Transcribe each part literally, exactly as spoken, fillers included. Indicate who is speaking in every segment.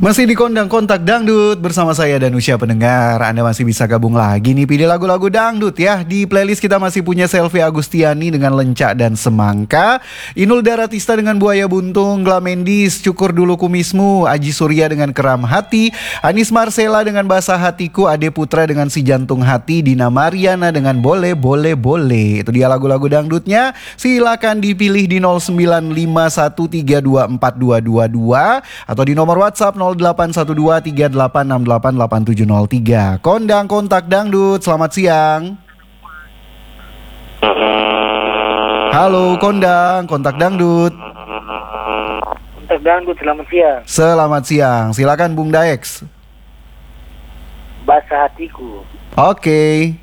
Speaker 1: Masih di Kondang Kontak Dangdut bersama saya Danusya pendengar. Anda masih bisa gabung lagi nih, pilih lagu-lagu dangdut ya. Di playlist kita masih punya Selvi Agustiani dengan Lencak dan Semangka, Inul Daratista dengan Buaya Buntung, Glamendis Cukur Dulu Kumismu, Aji Surya dengan Keram Hati, Anis Marcella dengan Basah Hatiku, Ade Putra dengan Si Jantung Hati, Dina Mariana dengan Boleh Boleh Boleh. Itu dia lagu-lagu dangdutnya. Silakan dipilih di nol sembilan lima satu tiga dua empat dua dua dua atau di nomor WhatsApp nol delapan satu dua tiga delapan enam delapan delapan tujuh nol tiga. Kondang Kontak Dangdut, selamat siang. Halo Kondang Kontak Dangdut.
Speaker 2: Kontak Dangdut, selamat siang.
Speaker 1: Selamat siang, silakan Bung Daex.
Speaker 2: Basah Hatiku.
Speaker 1: Oke.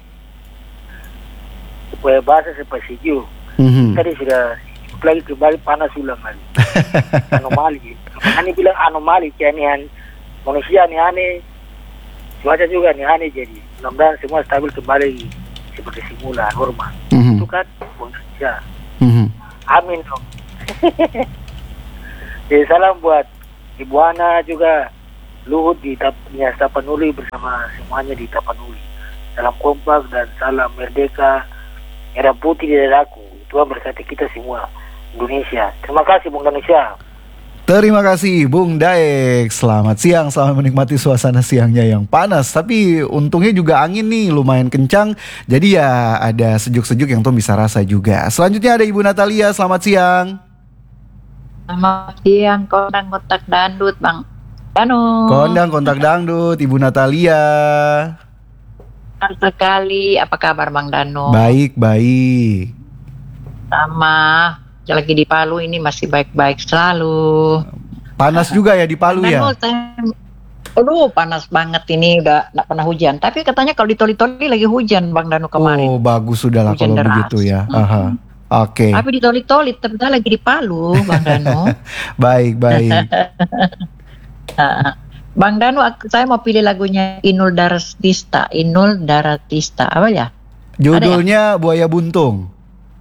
Speaker 2: Supaya basah supaya sejuk.
Speaker 1: Mm-hmm.
Speaker 2: Tadi sudah lagi kembali panas ulang lagi. Anomali. Ini bilang anomali, keanehan manusia nih aneh, cuaca juga nih aneh, jadi mudah-mudahan semua stabil kembali seperti semula normal.
Speaker 1: Mm-hmm.
Speaker 2: Itu kan Indonesia.
Speaker 1: Mm-hmm.
Speaker 2: Amin dong. Jadi salam buat Ibu Ana juga, Luhut di Nias Tapanuli bersama semuanya di Tapanuli. Salam kompak dan salam merdeka merah putih di dadaku. Tuhan berkati kita semua Indonesia. Terima kasih Bung Indonesia.
Speaker 1: Terima kasih Bung Daex. Selamat siang, selamat menikmati suasana siangnya yang panas. Tapi untungnya juga angin nih lumayan kencang. Jadi ya ada sejuk-sejuk yang tuh bisa rasa juga. Selanjutnya ada Ibu Natalia, selamat siang.
Speaker 3: Selamat siang, Kondang Kontak Dangdut Bang Danu.
Speaker 1: Kondang Kontak Dangdut, Ibu Natalia.
Speaker 3: Senang sekali, apa kabar Bang Danu?
Speaker 1: Baik, baik.
Speaker 3: Sama, lagi di Palu ini masih baik-baik selalu.
Speaker 1: Panas juga ya di Palu ya?
Speaker 3: Aduh, panas banget ini, udah gak pernah hujan. Tapi katanya kalau di Toli-Toli lagi hujan Bang Danu kemarin.
Speaker 1: Oh, bagus sudah lah kalau
Speaker 3: deras.
Speaker 1: begitu ya. Aha. Oke. Okay.
Speaker 3: Tapi di Toli-Toli, ternyata lagi di Palu Bang Danu.
Speaker 1: Baik, baik.
Speaker 3: Bang Danu, saya mau pilih lagunya Inul Daratista. Inul Daratista, apa ya?
Speaker 1: Judulnya ya? Buaya Buntung.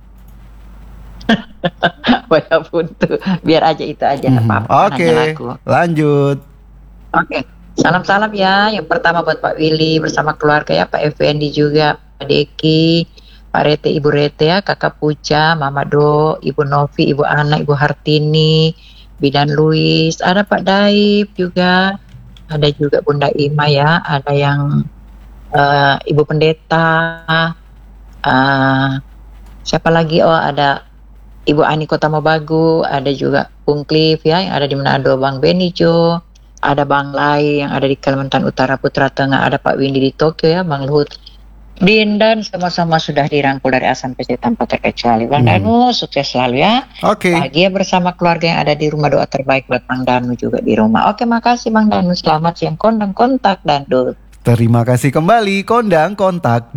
Speaker 3: Buaya Buntung, biar aja itu aja.
Speaker 1: Mm-hmm. Oke, okay. Lanjut.
Speaker 3: Oke, okay. Salam-salam ya. Yang pertama buat Pak Willy bersama keluarga ya, Pak Effendi juga, Pak Deki, Pak Rete, Ibu Rete ya, Kakak Puca, Mama Do, Ibu Novi, Ibu Ana, Ibu Hartini, Bidan Luis, ada Pak Daib juga, ada juga Bunda Ima ya, ada yang uh, Ibu Pendeta, uh, siapa lagi? Oh ada Ibu Ani Kota Mobagu, ada juga Bung Cliff ya yang ada di Manado, Bang Benijo, ada Bang Lai yang ada di Kalimantan Utara Putra Tengah, ada Pak Windy di Tokyo ya, Bang Luhut, Dindan, sama-sama sudah dirangkul dari A sampai Z tanpa terkecuali. Bang hmm. Danu sukses selalu ya.
Speaker 1: Oke. Okay.
Speaker 3: Bahagia bersama keluarga yang ada di rumah, doa terbaik buat Bang Danu juga di rumah. Oke, makasih Bang Danu. Selamat siang Kondang Kontak Dangdut.
Speaker 1: Terima kasih kembali Kondang Kontak